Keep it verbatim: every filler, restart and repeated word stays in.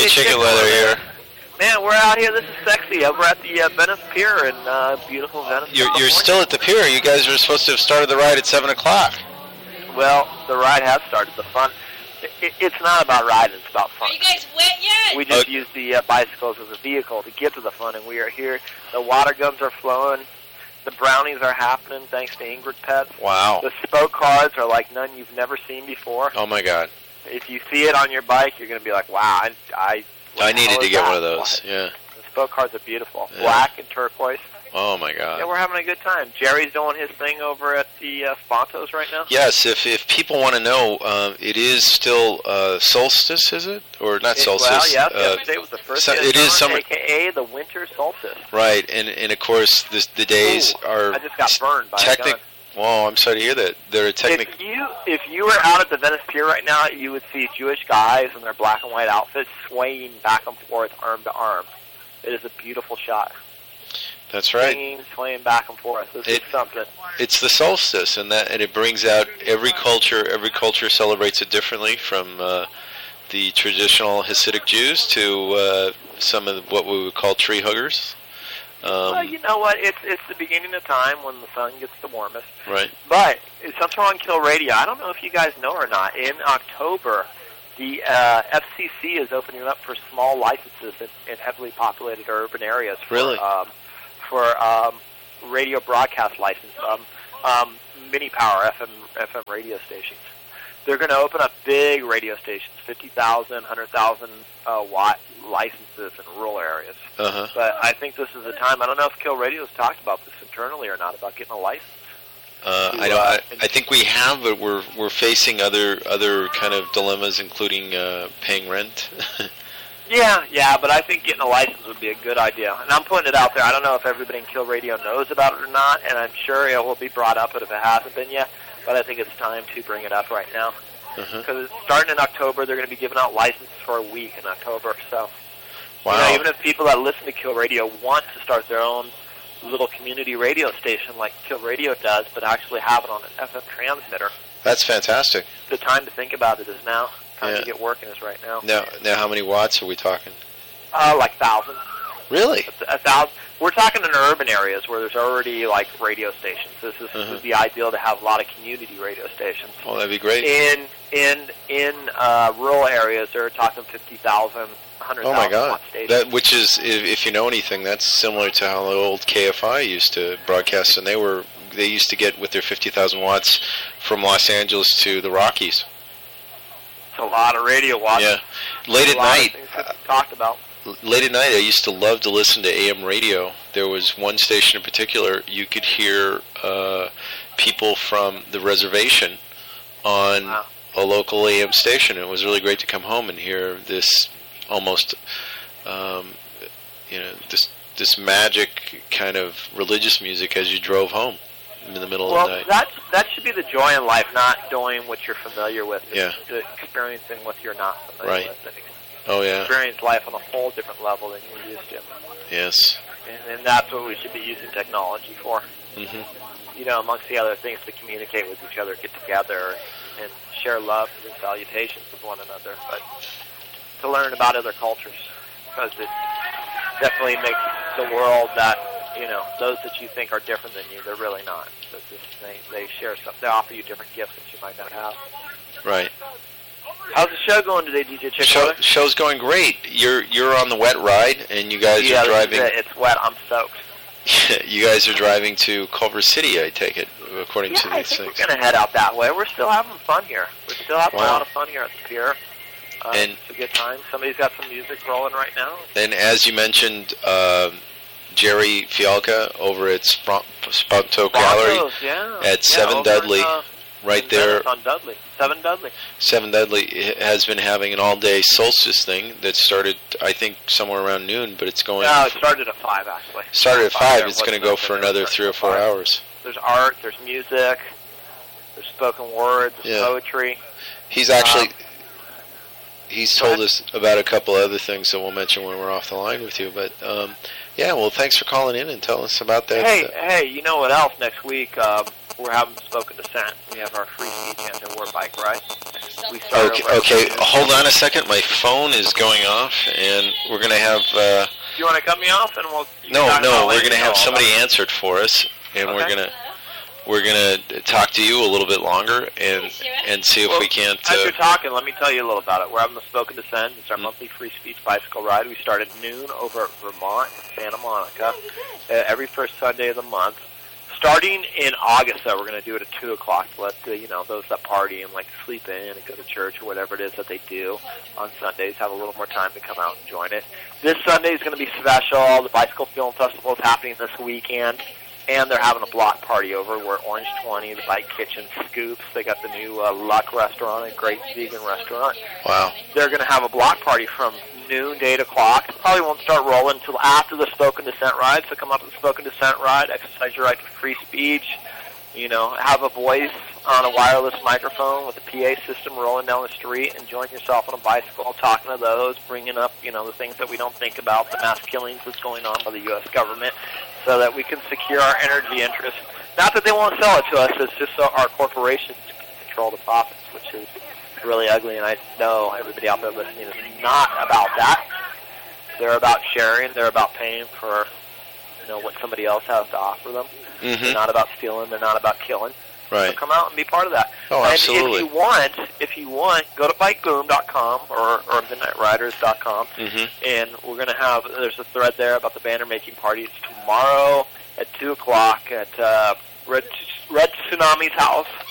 D J Chicken Leather here. Man, we're out here. This is sexy. We're at the uh, Venice Pier in uh, beautiful Venice. You're, you're still at the pier. You guys were supposed to have started the ride at seven o'clock. Well, the ride has started. The fun. It, it's not about riding. It's about fun. Are you guys wet yet? We just uh, use the uh, bicycles as a vehicle to get to the fun, and we are here. The water guns are flowing. The brownies are happening thanks to Ingrid Pets. Wow. The spoke cars are like none you've never seen before. Oh, my God. If you see it on your bike, you're going to be like, wow, I... I I needed to get that? one of those, yeah. The spoke cars are beautiful. Yeah. Black and turquoise. Oh, my God. Yeah, we're having a good time. Jerry's doing his thing over at the uh, Spontos right now. Yes, if if people want to know, uh, it is still uh, solstice, is it? Or not It- solstice? Well, yes, uh, yesterday was the first so- day of it is summer, summer- a k a the winter solstice. Right, and, and of course, this, the days Ooh, are... I just got burned by a technic- gun. Well, I'm sorry to hear that. They're a technic... If you if you were out at the Venice Pier right now, you would see Jewish guys in their black and white outfits swaying back and forth, arm to arm. It is a beautiful shot. That's right. Swinging, swaying back and forth. This It- is something. It's the solstice, and that and it brings out every culture. Every culture celebrates it differently, from uh, the traditional Hasidic Jews to uh, some of what we would call tree huggers. Um, Well, you know what? It's it's the beginning of time when the sun gets the warmest. right. But it's something on Kill Radio. I don't know if you guys know or not. In October, the uh, F C C is opening up for small licenses in, in heavily populated urban areas. For, Really? Um, for um, radio broadcast license, um, um, mini power F M F M radio stations. They're going to open up big radio stations, fifty thousand, one hundred thousand uh, watt licenses in rural areas. Uh-huh. But I think this is the time. I don't know if Kill Radio has talked about this internally or not, about getting a license. Uh, I know. I, I think we have, but we're we're facing other other kind of dilemmas, including uh, paying rent. Yeah, yeah, but I think getting a license would be a good idea. And I'm putting it out there. I don't know if everybody in Kill Radio knows about it or not, and I'm sure it will be brought up if it hasn't been yet. But I think it's time to bring it up right now. Uh-huh. Because it's starting in October. They're going to be giving out licenses for a week in October. So, Wow. you know, even if people that listen to Kill Radio want to start their own little community radio station like Kill Radio does, but actually have it on an F M transmitter, That's fantastic. the time to think about it is now. Time Yeah. to get working is right now. Now, now, how many watts are we talking? Uh, like thousands. Really? A thousand. We're talking in urban areas where there's already like radio stations. This is Uh-huh. would be ideal to have a lot of community radio stations. Well, that'd be great. In in in uh, rural areas, they're talking fifty thousand, one hundred Oh thousand my God! watt stations. That which is, if, if you know anything, that's similar to how the old K F I used to broadcast, and they were they used to get with their fifty thousand watts from Los Angeles to the Rockies. It's a lot of radio watts. Yeah, late A at lot of night. things to be talked about. Late at night, I used to love to listen to A M radio. There was one station in particular you could hear uh, people from the reservation on Wow. a local A M station. It was really great to come home and hear this almost, um, you know, this this magic kind of religious music as you drove home in the middle Well, of the night. that that should be the joy in life, not doing what you're familiar with. Yeah. It's experiencing what you're not familiar Right. with. And Oh yeah, experience life on a whole different level than you're used to. yes. And, and that's what we should be using technology for. hmm You know, amongst the other things, to communicate with each other, get together, and share love and salutations with one another. But to learn about other cultures, because it definitely makes the world that, you know, those that you think are different than you, they're really not. So just, they, they share stuff. They offer you different gifts that you might not have. Right. How's the show going today, D J Chick? Show, show's going great. You're you're on the wet ride, and you guys yeah, are driving. This is it. It's wet. I'm soaked. You guys are driving to Culver City, I take it, according Yeah, to I these think things. we're going to head out that way. We're still having fun here. We're still having Wow. a lot of fun here at the pier. Uh, And- it's a good time. Somebody's got some music rolling right now. And as you mentioned, um, Jerry Fialka over at Spron- Sponto Gallery Broncos, yeah. at Yeah, Seven over Dudley, in, uh, right in there. Venice on Dudley. Seven Dudley. Seven Dudley has been having an all-day solstice thing that started, I think, somewhere around noon, but it's going. No, it started at five, actually. started at Five, five. there It's going to wasn't go for nothing another there. three or four Five. hours. There's art, there's music, there's spoken word, there's Yeah. poetry. He's actually. Um, He's Go told ahead. us about a couple other things that we'll mention when we're off the line with you. But um, yeah, well, thanks for calling in and telling us about that. Hey, uh, hey, you know what else? Next week, um, we're having Spoken Descent. We have our free speech anti-war bike ride. We start Okay, over okay. hold on a second. My phone is going off, and we're going to have... Uh, Do you want to cut me off, and we'll... no, talk no, about we're later going to have all somebody about it? answer it for us, and Okay. we're going to we're going to talk to you a little bit longer and and see if Well, we can't... As Uh, you're talking, let me tell you a little about it. We're having the Spoken Descent. It's our Mm-hmm. monthly free speech bicycle ride. We start at noon over at Vermont, Santa Monica, uh, every first Sunday of the month. Starting in August, though, we're going to do it at two o'clock to let the, you know, those that party and like to sleep in and go to church or whatever it is that they do on Sundays have a little more time to come out and join it. This Sunday is going to be special. The Bicycle Film Festival is happening this weekend, and they're having a block party over where Orange twenty, the Bike Kitchen, Scoops. They got the new uh, Luck restaurant, a great vegan restaurant. wow. They're going to have a block party from noon to eight o'clock. Probably won't start rolling until after the Spoken Descent ride, so come up to the Spoken Descent ride, exercise your right to free speech, you know, have a voice on a wireless microphone with a P A system rolling down the street, and join yourself on a bicycle, talking to those, bringing up, you know, the things that we don't think about, the mass killings that's going on by the U S government, so that we can secure our energy interests. Not that they won't sell it to us, it's just so our corporations can control the profits, which is really ugly, and I know everybody out there listening is not about that. They're about sharing. They're about paying for, you know, what somebody else has to offer them. Mm-hmm. They're not about stealing. They're not about killing. Right. So come out and be part of that. Oh, and absolutely. if you want, if you want, go to bike boom dot com or, or midnight riders dot com, Mm-hmm. and we're going to have, there's a thread there about the banner making party. It's tomorrow at two o'clock at uh, Red, Red Tsunami's house.